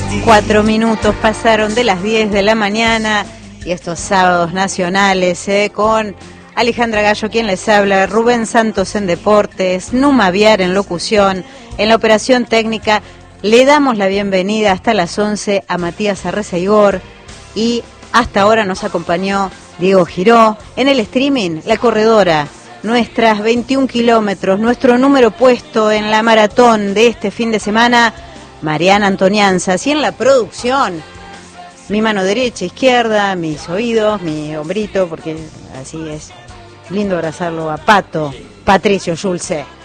4 minutos pasaron de las 10 de la mañana y estos sábados nacionales con Alejandra Gallo, quien les habla, Rubén Santos en Deportes, Numa Viar en locución, en la operación técnica. Le damos la bienvenida hasta las 11 a Matías Arreceigor y hasta ahora nos acompañó Diego Giró. En el streaming, la corredora, nuestras 21 kilómetros, nuestro número puesto en la maratón de este fin de semana, Mariana Antonianzas. Y en la producción, mi mano derecha, izquierda, mis oídos, mi hombrito, porque así es lindo abrazarlo a Pato, Patricio Schulze.